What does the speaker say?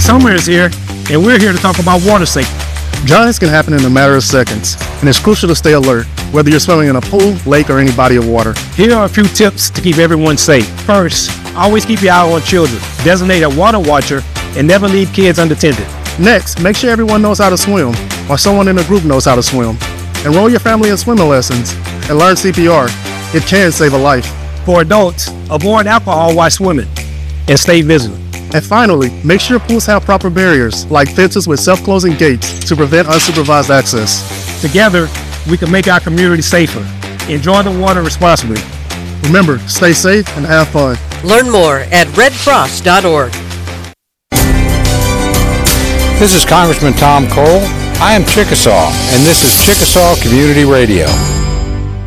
Summer is here, and we're here to talk about water safety. Drowning can happen in a matter of seconds, and it's crucial to stay alert, whether you're swimming in a pool, lake, or any body of water. Here are a few tips to keep everyone safe. First, always keep your eye on children. Designate a water watcher and never leave kids unattended. Next, make sure everyone knows how to swim, or someone in the group knows how to swim. Enroll your family in swimming lessons and learn CPR. It can save a life. For adults, avoid alcohol while swimming and stay vigilant. And finally, make sure pools have proper barriers, like fences with self-closing gates to prevent unsupervised access. Together, we can make our community safer. Enjoy the water responsibly. Remember, stay safe and have fun. Learn more at redcross.org. This is Congressman Tom Cole. I am Chickasaw, and this is Chickasaw Community Radio.